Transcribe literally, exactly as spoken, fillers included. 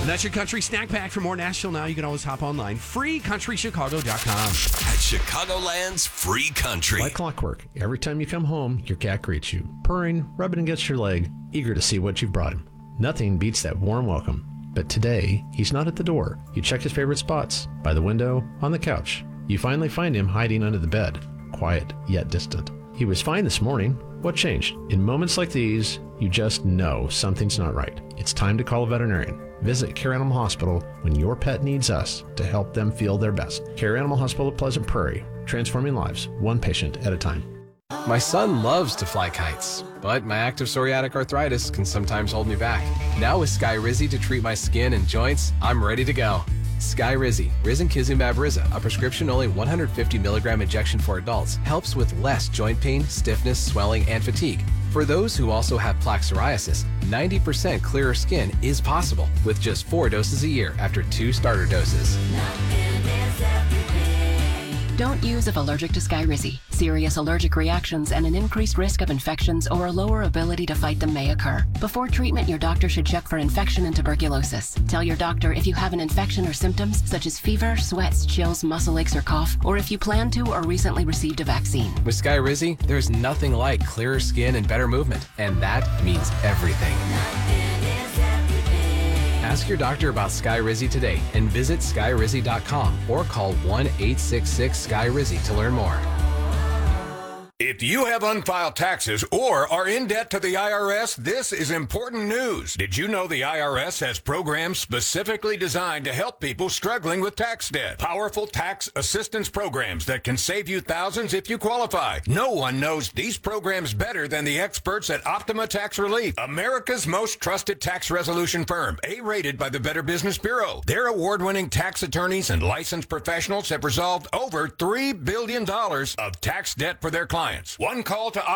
And that's your Country Snack Pack. For more Nashville Now, you can always hop online. free country chicago dot com. At Chicagoland's Free Country. Like clockwork, every time you come home, your cat greets you, purring, rubbing against your leg, eager to see what you've brought him. Nothing beats that warm welcome. But today, he's not at the door. You check his favorite spots, by the window, on the couch. You finally find him hiding under the bed, quiet yet distant. He was fine this morning. What changed? In moments like these, you just know something's not right. It's time to call a veterinarian. Visit Care Animal Hospital when your pet needs us to help them feel their best. Care Animal Hospital of Pleasant Prairie, transforming lives, one patient at a time. My son loves to fly kites, but my active psoriatic arthritis can sometimes hold me back. Now with Skyrizi to treat my skin and joints, I'm ready to go. Skyrizi, Risankizumab Riza, a prescription-only one hundred fifty milligram injection for adults, helps with less joint pain, stiffness, swelling, and fatigue. For those who also have plaque psoriasis, ninety percent clearer skin is possible with just four doses a year after two starter doses. Don't use if allergic to Skyrizi. Serious allergic reactions and an increased risk of infections or a lower ability to fight them may occur. Before treatment, your doctor should check for infection and tuberculosis. Tell your doctor if you have an infection or symptoms such as fever, sweats, chills, muscle aches, or cough, or if you plan to or recently received a vaccine. With Skyrizi, there's nothing like clearer skin and better movement, and that means everything. Ask your doctor about Skyrizi today and visit skyrizi dot com or call one eight six six Sky Rizzy to learn more. If you have unfiled taxes or are in debt to the I R S, this is important news. Did you know the I R S has programs specifically designed to help people struggling with tax debt? Powerful tax assistance programs that can save you thousands if you qualify. No one knows these programs better than the experts at Optima Tax Relief, America's most trusted tax resolution firm, A-rated by the Better Business Bureau. Their award-winning tax attorneys and licensed professionals have resolved over three billion dollars of tax debt for their clients. One call to